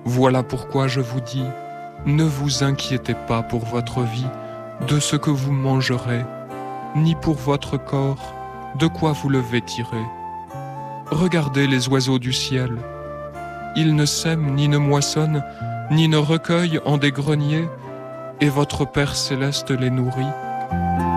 Voilà pourquoi je vous dis, ne vous inquiétez pas pour votre vie, de ce que vous mangerez, ni pour votre corps, de quoi vous le vêtirez. Regardez les oiseaux du ciel. Ils ne sèment ni ne moissonnent, ni ne recueillent en des greniers, et votre Père céleste les nourrit.